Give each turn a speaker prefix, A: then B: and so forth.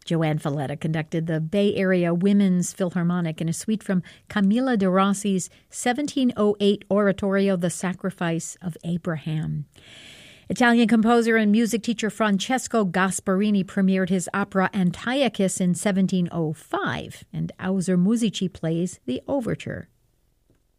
A: Joanne Falletta conducted the Bay Area Women's Philharmonic in a suite from Camilla de Rossi's 1708 oratorio, The Sacrifice of Abraham. Italian composer and music teacher Francesco Gasparini premiered his opera Antiochus in 1705, and Auser Musici plays the overture